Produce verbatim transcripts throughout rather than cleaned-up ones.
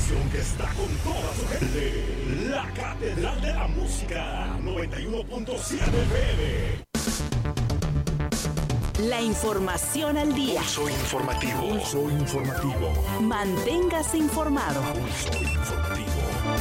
estación que está con toda su gente. La Catedral de la Música, noventa y uno punto siete F M. La información al día. Pulso informativo. Pulso informativo. Manténgase informado. Pulso informativo.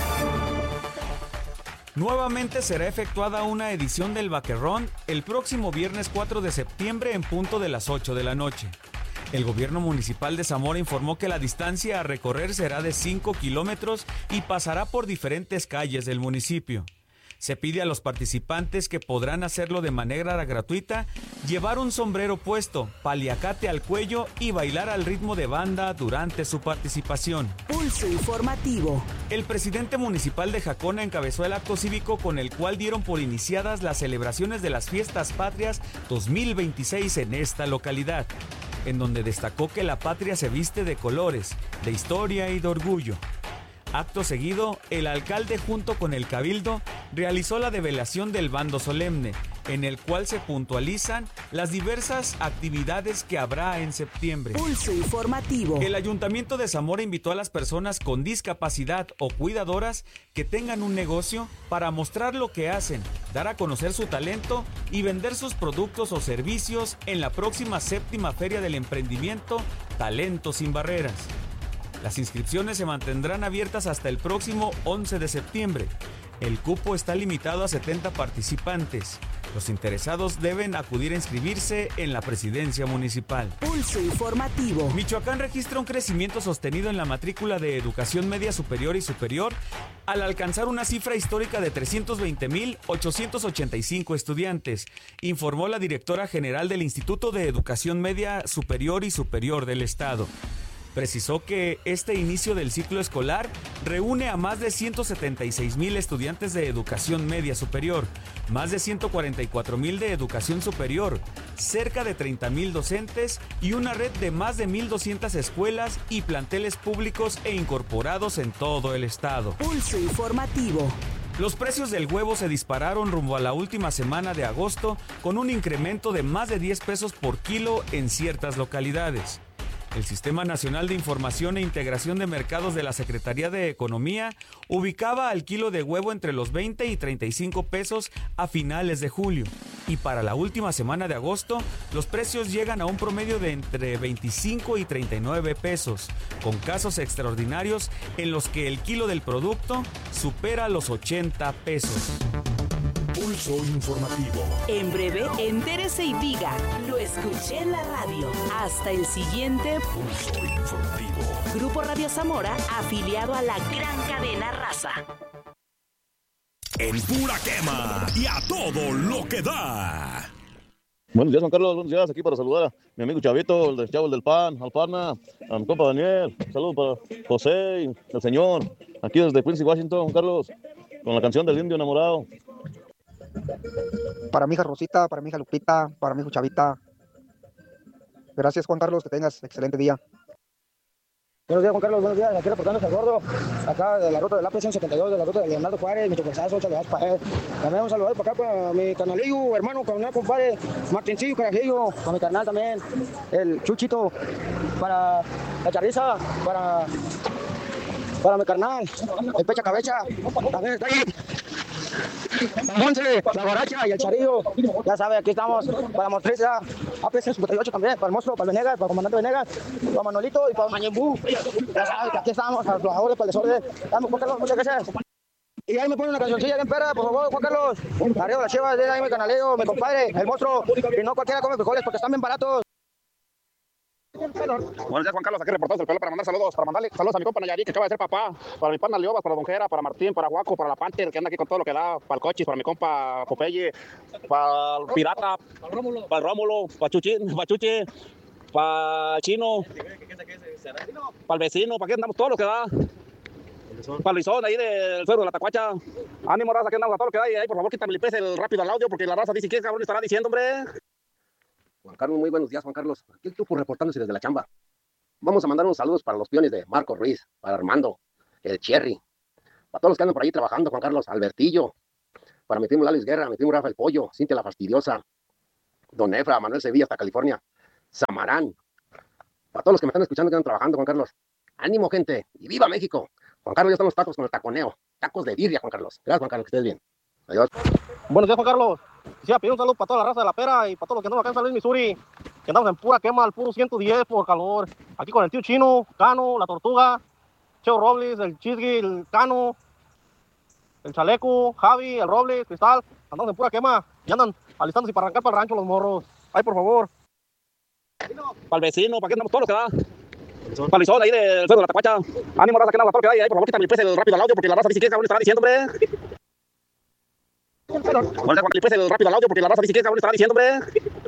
Nuevamente será efectuada una edición del Vaquerrón el próximo viernes cuatro de septiembre en punto de las ocho de la noche. El gobierno municipal de Zamora informó que la distancia a recorrer será de cinco kilómetros y pasará por diferentes calles del municipio. Se pide a los participantes, que podrán hacerlo de manera gratuita, llevar un sombrero puesto, paliacate al cuello y bailar al ritmo de banda durante su participación. Pulso informativo. El presidente municipal de Jacona encabezó el acto cívico con el cual dieron por iniciadas las celebraciones de las Fiestas Patrias dos mil veintiséis en esta localidad, en donde destacó que la patria se viste de colores, de historia y de orgullo. Acto seguido, el alcalde junto con el cabildo realizó la develación del bando solemne, en el cual se puntualizan las diversas actividades que habrá en septiembre. Pulso informativo. El Ayuntamiento de Zamora invitó a las personas con discapacidad o cuidadoras que tengan un negocio para mostrar lo que hacen, dar a conocer su talento y vender sus productos o servicios en la próxima séptima Feria del Emprendimiento Talento Sin Barreras. Las inscripciones se mantendrán abiertas hasta el próximo once de septiembre. El cupo está limitado a setenta participantes. Los interesados deben acudir a inscribirse en la presidencia municipal. Pulso informativo. Michoacán registra un crecimiento sostenido en la matrícula de educación media superior y superior al alcanzar una cifra histórica de trescientos veinte mil ochocientos ochenta y cinco estudiantes, informó la directora general del Instituto de Educación Media Superior y Superior del Estado. Precisó que este inicio del ciclo escolar reúne a más de ciento setenta y seis mil estudiantes de educación media superior, más de ciento cuarenta y cuatro mil de educación superior, cerca de treinta mil docentes y una red de más de mil doscientas escuelas y planteles públicos e incorporados en todo el estado. Pulso informativo. Los precios del huevo se dispararon rumbo a la última semana de agosto, con un incremento de más de diez pesos por kilo en ciertas localidades. El Sistema Nacional de Información e Integración de Mercados de la Secretaría de Economía ubicaba al kilo de huevo entre los veinte y treinta y cinco pesos a finales de julio. Y para la última semana de agosto, los precios llegan a un promedio de entre veinticinco y treinta y nueve pesos, con casos extraordinarios en los que el kilo del producto supera los ochenta pesos. Pulso informativo. En breve, entérese y diga, lo escuché en la radio. Hasta el siguiente Pulso informativo. Grupo Radio Zamora, afiliado a la gran cadena Raza. En pura quema y a todo lo que da. Buenos días, Juan Carlos. Buenos días. Aquí para saludar a mi amigo Chavito, el del Chavo el del Pan, al Pana, a mi compa Daniel. Saludos para José y el señor. Aquí desde Quincy, Washington, Juan Carlos, con la canción del Indio Enamorado. Para mi hija Rosita, para mi hija Lupita, para mi hijo Chavita. Gracias, Juan Carlos, que tengas excelente día. Buenos días, Juan Carlos, buenos días. Aquí reportándose al gordo, acá de la ruta del A P ciento setenta y dos, de la ruta de Leonardo Juárez, Michoacán, ocho de para él. También un saludo para acá, para mi canalillo, hermano, canal, compadre, Martincillo, Carajillo, para mi canal también, el Chuchito, para la Chariza, para, para mi carnal, el Pecha Cabecha, también está ahí. Monse, la Guaracha y el Charillo, ya sabe, aquí estamos para Mostriza, A P C cincuenta y ocho también, para el Monstruo, para el Venegas, para el Comandante Venegas, para Manolito y para Mañembú. Ya sabe que aquí estamos, para los trabajadores, para el desorden. Vamos, Juan Carlos, muchas gracias. Y ahí me pone una cancioncilla bien perra, por favor, Juan Carlos. Arriba la cheva, de ahí mi canaleo, mi compadre, el Monstruo. Y no cualquiera come frijoles porque están bien baratos. Buenos días, Juan Carlos, aquí reportando el pelo para mandar saludos, para mandarle saludos a mi compa Nayarit, que acaba de ser papá, para mi pana Liobas, para Don Jera, para Martín, para Guaco, para la Panther, que anda aquí con todo lo que da, para el Cochis, para mi compa Popeye, para el Pirata, para el Rómulo, para el Rómulo, para Chuchín, para Chuche, para el Chino, para el vecino, para que andamos todo lo que da. Para Luisón, ahí del Cerro de la Tacuacha. Ánimo, raza, que andamos a todo lo que da. Y ahí, por favor, quítame el pez el rápido al audio, porque la raza dice, ¿qué cabrón estará diciendo, hombre? Juan Carlos, muy buenos días, Juan Carlos. Aquí el Tupo reportándose desde la chamba. Vamos a mandar unos saludos para los peones de Marco Ruiz, para Armando, el Cherry, para todos los que andan por ahí trabajando, Juan Carlos, Albertillo, para mi primo Lales Guerra, mi primo Rafa el Pollo, Cintia la Fastidiosa, Don Efra, Manuel Sevilla hasta California, Samarán, para todos los que me están escuchando que andan trabajando, Juan Carlos. Ánimo, gente, y viva México. Juan Carlos, ya están los tacos con el taconeo. Tacos de birria, Juan Carlos. Gracias, Juan Carlos, que estés bien. Adiós. Buenos días, Juan Carlos. Quisiera pedir un saludo para toda la raza de la pera y para todos los que andamos acá en San Luis, Missouri, que andamos en pura quema al puro ciento diez por calor. Aquí con el tío Chino, Cano, la Tortuga, Cheo Robles, el Chisgui, el Cano, el Chaleco, Javi, el Robles, Cristal. Andamos en pura quema y andan alistándose para arrancar para el rancho los morros. Ay, por favor. Para el vecino, para que andamos todos los que da. Para el sol ahí del fuego de la Tacuacha. Ánimo, raza, que andamos todo lo que da. Y ahí, por favor, quítame el precio rápido al audio porque la raza dice que cabrón estará diciendo, hombre. Bueno, cuando le pese el rápido al audio porque la raza dice que cabrón estará diciendo, hombre.